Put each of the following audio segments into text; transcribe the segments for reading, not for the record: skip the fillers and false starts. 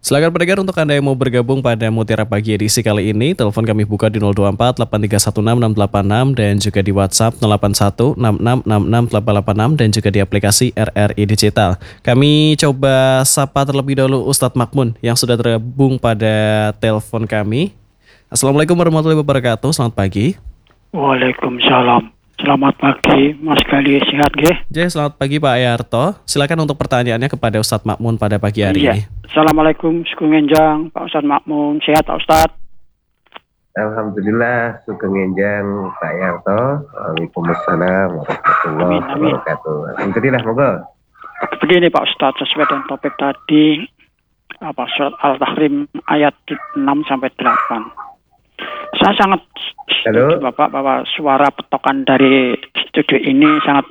Silakan pendengar untuk Anda yang mau bergabung pada Mutiara Pagi edisi kali ini, telepon kami buka di 024 8316 686 dan juga di WhatsApp 081 6666 886 dan juga di aplikasi RRI Digital. Kami coba sapa terlebih dahulu Ustadz Makmun yang sudah tergabung pada telepon kami. Assalamualaikum warahmatullahi wabarakatuh. Selamat pagi. Waalaikumsalam. Selamat pagi, Mas Gali, sehat nggih? Selamat pagi Pak Yarto. Silakan untuk pertanyaannya kepada Ustadz Makmun pada pagi hari ini. Assalamualaikum, Sugeng Enjang, Pak Ustadz Makmun. Sehat Pak Ustadz? Alhamdulillah, Sugeng Enjang, Pak Yarto. Waalaikumsalam warahmatullahi wabarakatuh. Alhamdulillah, moga. Begini Pak Ustadz, sesuai dengan topik tadi, surat Al-Tahrim ayat 6 sampai 8. Saya sangat setuju Bapak bahwa suara petokan dari studio ini sangat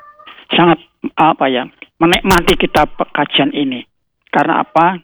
menikmati kita kajian ini. Karena apa?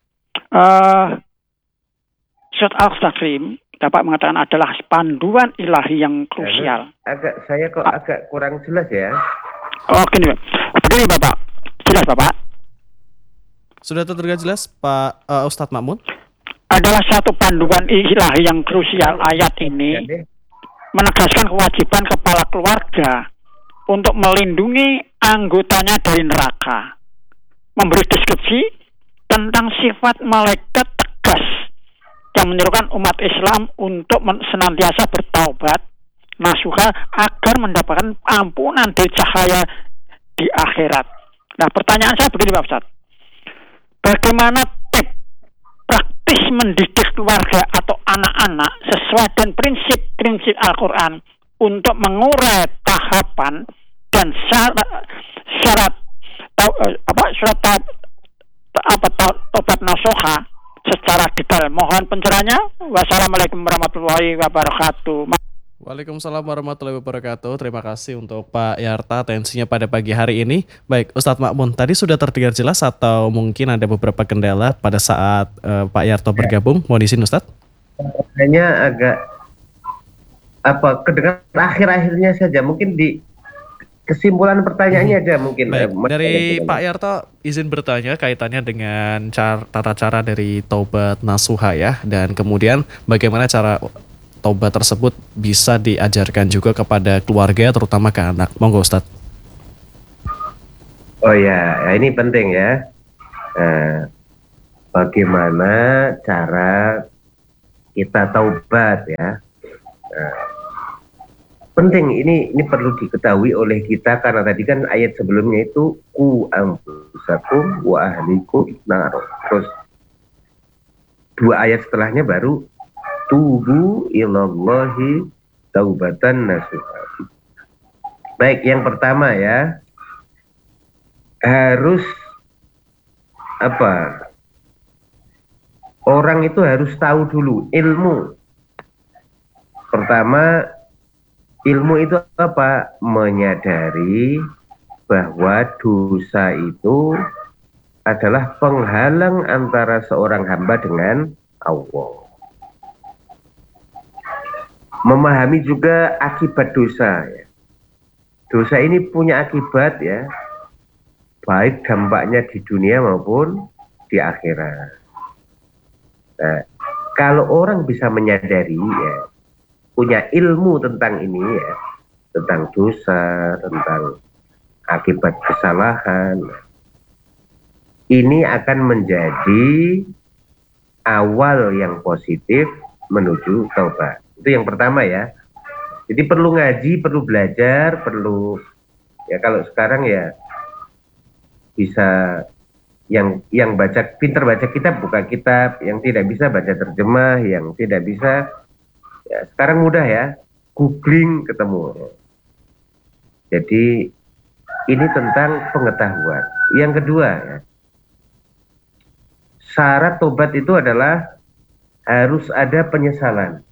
Surat Al-Tahrim dapat mengatakan adalah panduan ilahi yang krusial. Saya agak kurang jelas ya. Oh, gini Bapak. Jelas Bapak? Sudah terdengar jelas Pak Ustadz Makmun? Adalah satu panduan ilahi yang krusial. Ayat ini menegaskan kewajiban kepala keluarga untuk melindungi anggotanya dari neraka, memberi deskripsi tentang sifat malaikat tegas yang menyerukan umat Islam untuk senantiasa bertaubat nasuha agar mendapatkan ampunan dari cahaya di akhirat. Nah, pertanyaan saya begini Pak Ustadz, bagaimana praktis mendidik keluarga atau anak-anak sesuai dengan prinsip-prinsip Al-Quran untuk mengurai tahapan dan syarat tobat nasuha secara detail. Mohon pencerahannya. Wassalamualaikum warahmatullahi wabarakatuh. Waalaikumsalam warahmatullahi wabarakatuh. Terima kasih untuk Pak Yarta atensinya pada pagi hari ini. Baik, Ustadz Makmun, tadi sudah terdengar jelas atau mungkin ada beberapa kendala pada saat Pak Yarto bergabung? Mohon izin Ustadz. Hanya agak kedengaran akhir-akhirnya saja, mungkin di kesimpulan pertanyaannya aja mungkin. Baik, dari Pak Yarto izin bertanya kaitannya dengan tata cara dari taubat nasuha ya, dan kemudian bagaimana cara taubat tersebut bisa diajarkan juga kepada keluarga terutama ke anak. Monggo Ustadz. Oh ya, ini penting ya. Bagaimana cara kita taubat ya. Penting, ini perlu diketahui oleh kita karena tadi kan ayat sebelumnya itu ku anfusakum wa ahlikum nar. Terus dua ayat setelahnya baru tubu ilallahi taubatan nasuha. Baik, yang pertama ya, harus orang itu harus tahu dulu ilmu. Pertama, ilmu itu apa? Menyadari bahwa dosa itu adalah penghalang antara seorang hamba dengan Allah. Memahami juga akibat dosa ya. Dosa ini punya akibat ya, baik dampaknya di dunia maupun di akhirat. Nah, kalau orang bisa menyadari ya, punya ilmu tentang ini ya, tentang dosa, tentang akibat kesalahan, ini akan menjadi awal yang positif menuju taubat. Itu yang pertama ya. Jadi perlu ngaji, perlu belajar, perlu ya, kalau sekarang ya bisa yang pintar baca kitab buka kitab, yang tidak bisa baca terjemah, yang tidak bisa ya sekarang mudah ya, googling ketemu. Jadi ini tentang pengetahuan. Yang kedua ya, syarat tobat itu adalah harus ada penyesalan.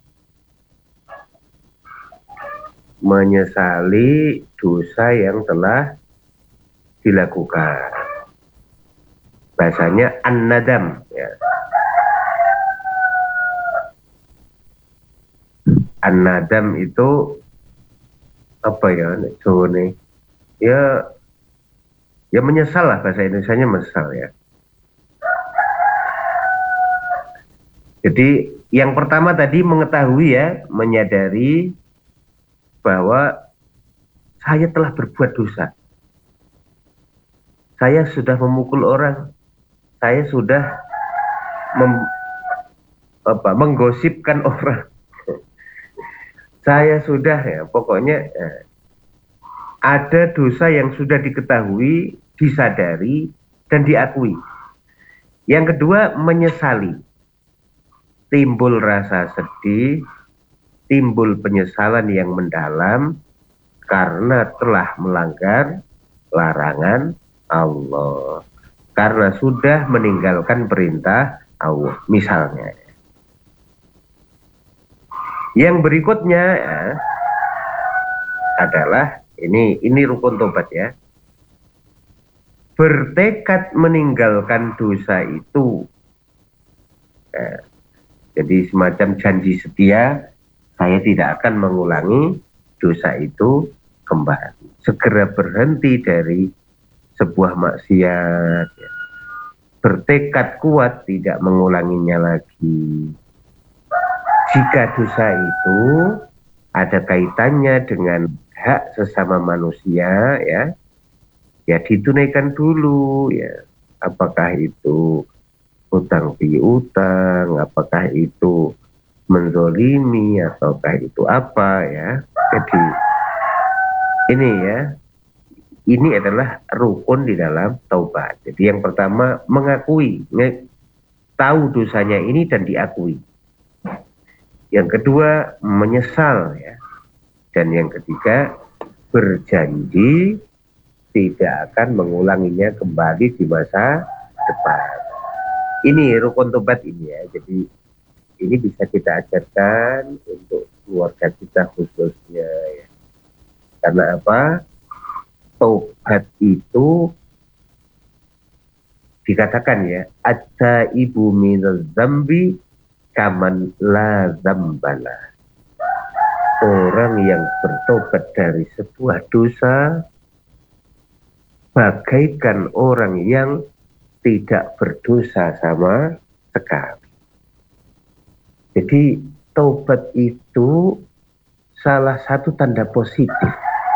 Menyesali dosa yang telah dilakukan. Bahasanya an-nadam ya. An-nadam itu apa ya, Jawa nih? Ya menyesal lah, bahasa Indonesianya menyesal ya. Jadi yang pertama tadi mengetahui ya, menyadari bahwa saya telah berbuat dosa. Saya sudah memukul orang, saya sudah menggosipkan orang, saya sudah ya, pokoknya ada dosa yang sudah diketahui, disadari, dan diakui. Yang kedua, menyesali. Timbul rasa sedih, timbul penyesalan yang mendalam karena telah melanggar larangan Allah, karena sudah meninggalkan perintah Allah misalnya. Yang berikutnya adalah ini rukun tobat ya. Bertekad meninggalkan dosa itu. Jadi semacam janji setia, saya tidak akan mengulangi dosa itu kembali. Segera berhenti dari sebuah maksiat. Bertekad kuat tidak mengulanginya lagi. Jika dosa itu ada kaitannya dengan hak sesama manusia ya ditunaikan dulu ya. Apakah itu utang piutang, apakah itu menzolimi, ataukah itu apa ya. Jadi ini adalah rukun di dalam taubat. Jadi yang pertama mengakui, tahu dosanya ini dan diakui. Yang kedua menyesal ya. Dan yang ketiga berjanji tidak akan mengulanginya kembali di masa depan. Ini rukun tobat ini ya. Jadi ini bisa kita ajarkan untuk keluarga kita khususnya ya. Karena apa? Tobat itu dikatakan ya, at-taibu minaz zambi kaman la zambala. Orang yang bertobat dari sebuah dosa bagaikan orang yang tidak berdosa sama sekali. Jadi taubat itu salah satu tanda positif.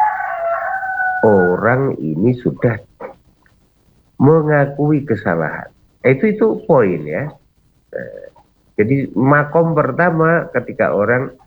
Orang ini sudah mengakui kesalahan. Itu poin ya. Jadi makom pertama ketika orang